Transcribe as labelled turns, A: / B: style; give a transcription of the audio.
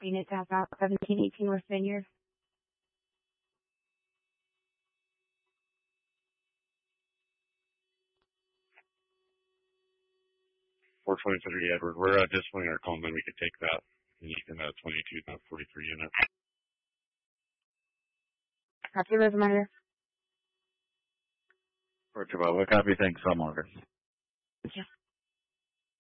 A: Units have about 17, 18 West Vineyard.
B: 423 Edward. We're disciplining our Coleman. We could take that. And you can 22, not 43 unit.
A: Copy, Rosa Monitor.
C: Fort Chihuahua, copy. Thanks, I'll monitor.
A: Yeah.